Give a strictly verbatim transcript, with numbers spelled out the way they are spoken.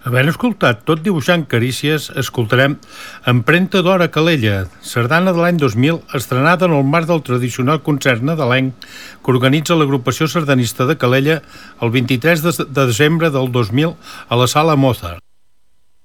Havent escoltat Tot dibuixant carícies, escoltarem Empremta d'or a Calella, sardana de l'any dos mil, estrenada en el marc del tradicional concert nadalenc que organitza l'agrupació sardanista de Calella el vint-i-tres de desembre del dos mil a la Sala Mozart.